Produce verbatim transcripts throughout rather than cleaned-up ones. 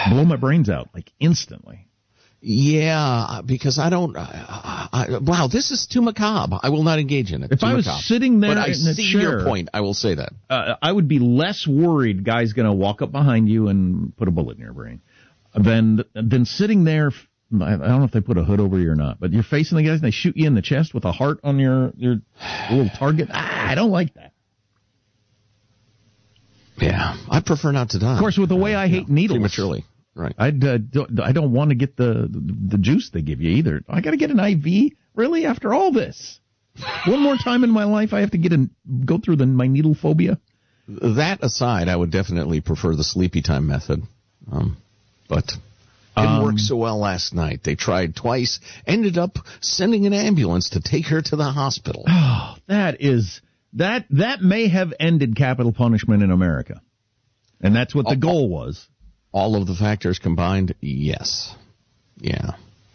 blow my brains out, like, instantly. Yeah, because I don't. Uh, I, wow, this is too macabre. I will not engage in it. If too I was macabre. sitting there, but I in the see chair, your point. I will say that uh, I would be less worried. Guy's going to walk up behind you and put a bullet in your brain, than than sitting there. I don't know if they put a hood over you or not, but you're facing the guys and they shoot you in the chest with a heart on your your little target. Ah, I don't like that. Yeah, I prefer not to die. Of course, with the way I hate yeah, needles, prematurely. Right. I uh, don't, I don't want to get the, the the juice they give you either. I got to get an I V, really, after all this. One more time in my life, I have to get a, go through the my needle phobia. That aside, I would definitely prefer the sleepy time method, um, but didn't um, work so well last night. They tried twice, ended up sending an ambulance to take her to the hospital. Oh, that is that that may have ended capital punishment in America, and that's what the oh, goal was. All of the factors combined, yes. Yeah.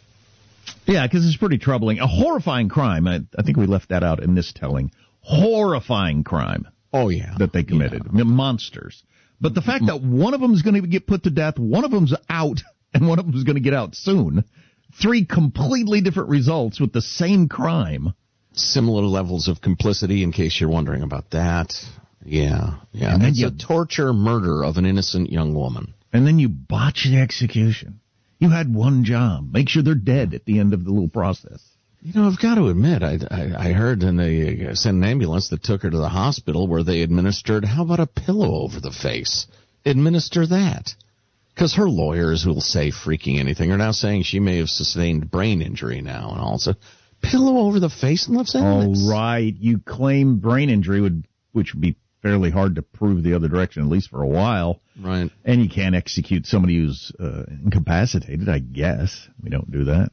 Yeah, because it's pretty troubling. A horrifying crime. I, I think we left that out in this telling. Horrifying crime. Oh, yeah. That they committed. Yeah. Monsters. But the fact that one of them is going to get put to death, one of them's out, and one of them is going to get out soon. Three completely different results with the same crime. Similar levels of complicity, in case you're wondering about that. Yeah. Yeah. And it's you, a torture murder of an innocent young woman. And then you botch the execution. You had one job. Make sure they're dead at the end of the little process. You know, I've got to admit, I, I, I heard and they sent an ambulance that took her to the hospital where they administered, how about a pillow over the face? Administer that. Because her lawyers will say freaking anything are now saying she may have sustained brain injury now and also pillow over the face and left sentence. All right. You claim brain injury, would which would be fairly hard to prove the other direction, at least for a while. Right. And you can't execute somebody who's uh, incapacitated, I guess. We don't do that.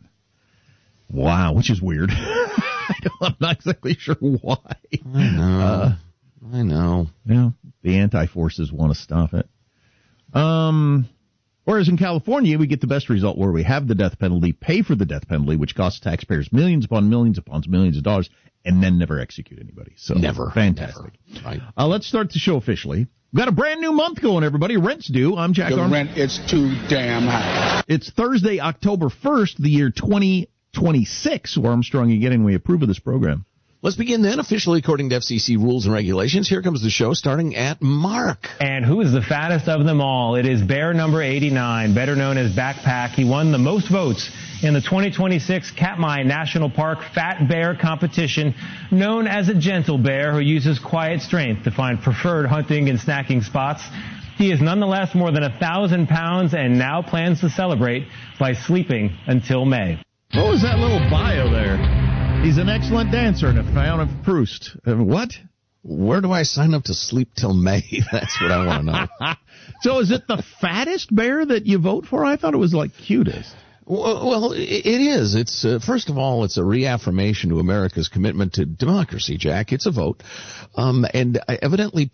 Wow, which is weird. I'm not exactly sure why. I know. Uh, I know. Yeah, the anti-forces want to stop it. Um, whereas in California, we get the best result where we have the death penalty, pay for the death penalty, which costs taxpayers millions upon millions upon millions of dollars, and then never execute anybody. So never. Fantastic. Never. Right. Uh, let's start the show officially. We've got a brand new month going, everybody. Rent's due. I'm Jack The Armstrong. rent is too damn high. It's Thursday, October first, the year twenty twenty-six. We're Armstrong again, and we approve of this program. Let's begin then, officially according to F C C rules and regulations. Here comes the show, starting at Mark. And who is the fattest of them all? It is bear number eighty-nine, better known as Backpack. He won the most votes in the twenty twenty-six Katmai National Park Fat Bear Competition, known as a gentle bear who uses quiet strength to find preferred hunting and snacking spots. He is nonetheless more than a thousand pounds and now plans to celebrate by sleeping until May. What was that little bio there? He's an excellent dancer and a fan of Proust. Uh, what? Where do I sign up to sleep till May? That's what I want to know. So is it the fattest bear that you vote for? I thought it was like cutest. Well, well it is. It's uh, first of all, it's a reaffirmation to America's commitment to democracy, Jack. It's a vote. Um, and evidently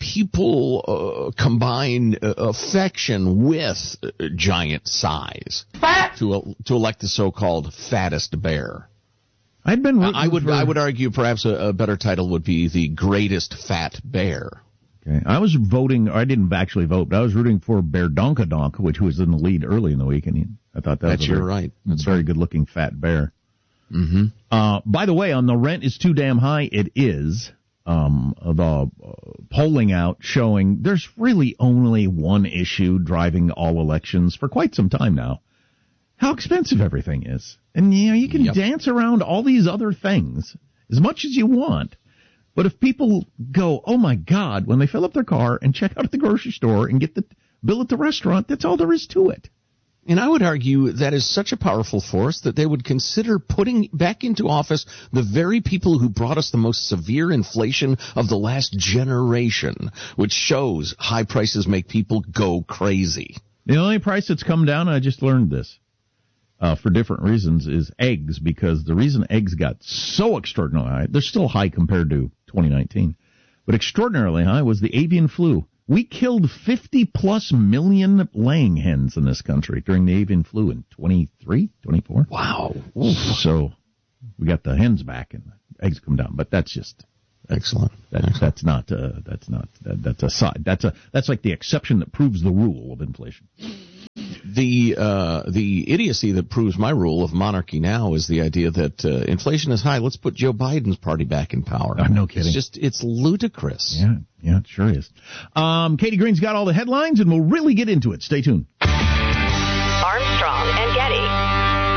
people uh, combine uh, affection with uh, giant size Fat. to uh, to elect the so-called fattest bear. I'd been. I would. For... I would argue perhaps a, a better title would be the greatest fat bear. Okay, I was voting. I didn't actually vote, but I was rooting for Bear Donkadonk, which was in the lead early in the week, and he, I thought that That's was a you're very, right. That's a very good-looking fat bear. Mm-hmm. Uh, by the way, on the rent is too damn high. It is. Um, the uh, polling out showing there's really only one issue driving all elections for quite some time now. How expensive everything is. And, you know, you can yep. dance around all these other things as much as you want. But if people go, oh, my God, when they fill up their car and check out at the grocery store and get the bill at the restaurant, that's all there is to it. And I would argue that is such a powerful force that they would consider putting back into office the very people who brought us the most severe inflation of the last generation, which shows high prices make people go crazy. The only price that's come down, I just learned this, Uh, for different reasons, is eggs, because the reason eggs got so extraordinarily high, they're still high compared to twenty nineteen, but extraordinarily high was the avian flu. We killed fifty plus million laying hens in this country during the avian flu in twenty-three, twenty-four. Wow. Oof. So we got the hens back and the eggs come down, but that's just excellent. That, excellent. That's not, uh, that's not, that, that's a side. That's a, that's like the exception that proves the rule of inflation. The uh, the idiocy that proves my rule of monarchy now is the idea that uh, inflation is high. Let's put Joe Biden's party back in power. Oh, no kidding. It's just, it's ludicrous. Yeah, yeah, it sure is. Um, Katie Green's got all the headlines, and we'll really get into it. Stay tuned. Armstrong and Getty.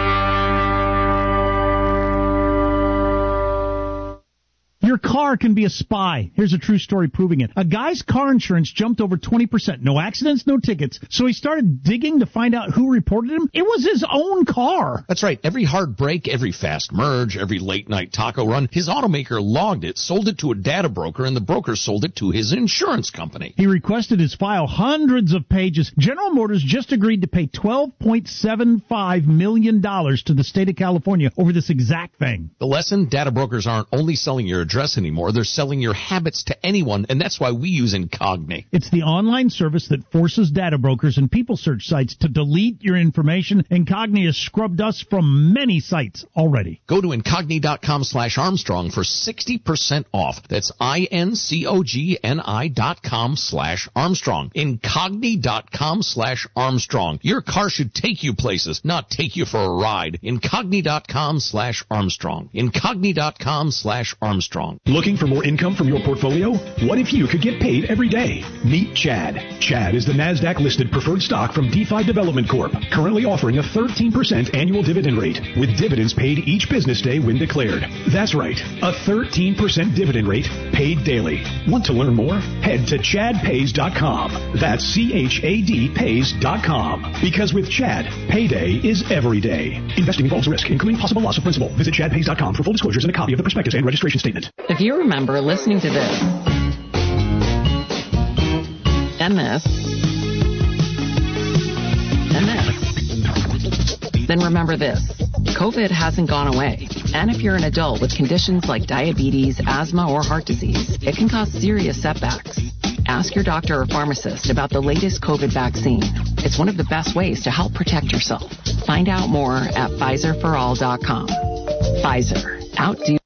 Your car can be a spy. Here's a true story proving it. A guy's car insurance jumped over twenty percent. No accidents, no tickets. So he started digging to find out who reported him. It was his own car. That's right. Every hard break, every fast merge, every late night taco run, his automaker logged it, sold it to a data broker, and the broker sold it to his insurance company. He requested his file hundreds of pages. General Motors just agreed to pay twelve point seven five million dollars to the state of California over this exact thing. The lesson? Data brokers aren't only selling your address anymore. They're selling your habits to anyone, and that's why we use Incogni. It's the online service that forces data brokers and people search sites to delete your information. Incogni has scrubbed us from many sites already. Go to Incogni.com slash Armstrong for sixty percent off. That's I-N-C-O-G-N-I dot com slash Armstrong. Incogni.com slash Armstrong. Your car should take you places, not take you for a ride. Incogni.com slash Armstrong. Incogni.com slash Armstrong. Looking for more income from your portfolio? What if you could get paid every day? Meet Chad. Chad is the NASDAQ-listed preferred stock from DeFi Development Corp, currently offering a thirteen percent annual dividend rate, with dividends paid each business day when declared. That's right, a thirteen percent dividend rate paid daily. Want to learn more? Head to chad pays dot com. That's C H A D pays dot com. Because with Chad, payday is every day. Investing involves risk, including possible loss of principal. Visit chad pays dot com for full disclosures and a copy of the prospectus and registration statement. If you remember listening to this and this and this, then remember this. COVID hasn't gone away. And if you're an adult with conditions like diabetes, asthma, or heart disease, it can cause serious setbacks. Ask your doctor or pharmacist about the latest COVID vaccine. It's one of the best ways to help protect yourself. Find out more at Pfizer for all dot com. Pfizer. Outdo